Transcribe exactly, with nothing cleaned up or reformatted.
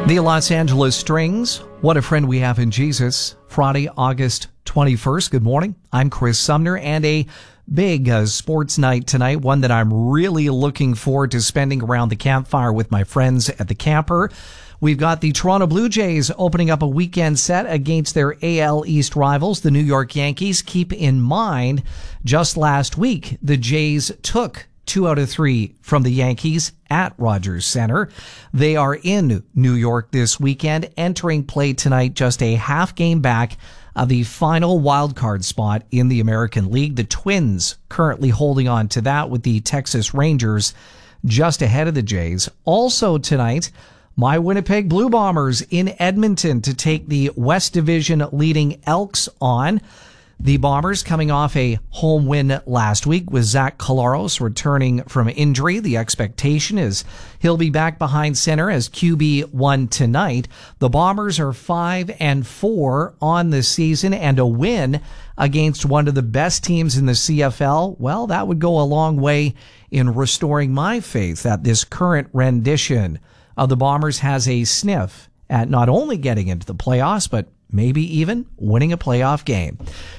The Los Angeles Strings, What a Friend We Have in Jesus, Friday, August twenty-first. Good morning. I'm Chris Sumner, and a big uh, sports night tonight, one that I'm really looking forward to spending around the campfire with my friends at the camper. We've got the Toronto Blue Jays opening up a weekend set against their A L East rivals, the New York Yankees. Keep in mind, just last week, the Jays took two out of three from the Yankees at Rogers Center. They are in New York this weekend, entering play tonight just a half game back of the final wild card spot in the American League. The Twins currently holding on to that, with the Texas Rangers just ahead of the Jays. Also tonight, my Winnipeg Blue Bombers in Edmonton to take the West Division leading Elks on. The Bombers coming off a home win last week with Zach Collaros returning from injury. The expectation is he'll be back behind center as Q B one tonight. The Bombers are five and four on the season, and a win against one of the best teams in the C F L, well, that would go a long way in restoring my faith that this current rendition of the Bombers has a sniff at not only getting into the playoffs, but maybe even winning a playoff game.